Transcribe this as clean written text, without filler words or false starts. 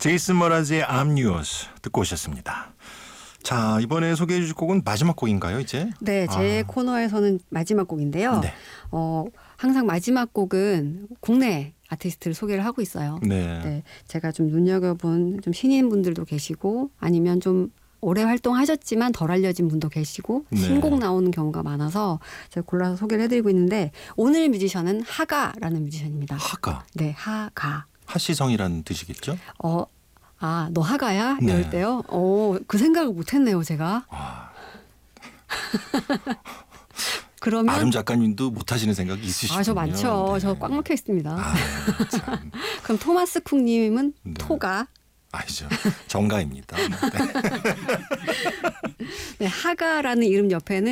제이슨 머라즈의 I'm Yours 듣고 오셨습니다. 자, 이번에 소개해 주실 곡은 마지막 곡인가요, 이제? 네, 제 코너에서는 마지막 곡인데요. 네. 항상 마지막 곡은 국내 아티스트를 소개를 하고 있어요. 네. 네, 제가 좀 눈여겨본 좀 신인분들도 계시고 아니면 좀 오래 활동하셨지만 덜 알려진 분도 계시고 네. 신곡 나오는 경우가 많아서 제가 골라서 소개를 해드리고 있는데 오늘 뮤지션은 하가라는 뮤지션입니다. 하가. 네, 하가. 하시성이라는 뜻이겠죠? 너 하가야? 네. 이럴 때요? 그 생각을 못했네요, 제가. 그러면 아름 작가님도 못하시는 생각이 있으시군요. 저 많죠. 네. 저 꽉 막혀 있습니다. 참. 그럼 토마스 쿡님은 네. 토가. 아니죠. 정가입니다. 네. 네, 하가라는 이름 옆에는